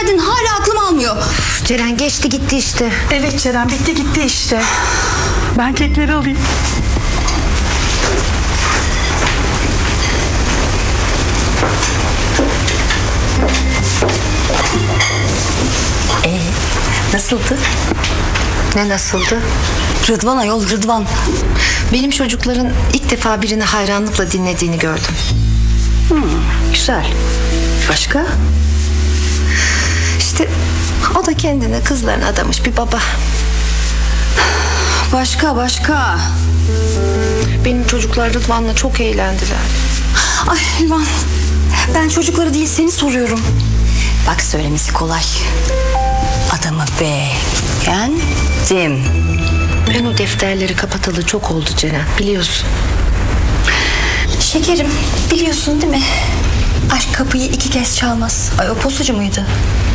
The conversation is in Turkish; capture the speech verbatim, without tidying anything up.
verdin, hala aklım almıyor. Üf, Ceren geçti gitti işte. Evet Ceren, bitti gitti işte. Ben kekleri alayım. Ee, nasıldı? Ne nasıldı? Rıdvan ayol, Rıdvan. Benim çocukların ilk defa birini hayranlıkla dinlediğini gördüm. Güzel. Başka? İşte o da kendine kızlarına adamış bir baba. Başka, başka. Benim çocuklar Rıdvan'la çok eğlendiler. Ay Rıdvan, ben çocukları değil seni soruyorum. Bak söylemesi kolay. Adamı beğendim. Ben o defterleri kapatalı çok oldu Ceren, biliyorsun. Şekerim, biliyorsun değil mi? Aşk kapıyı iki kez çalmaz. Ay o postacı mıydı?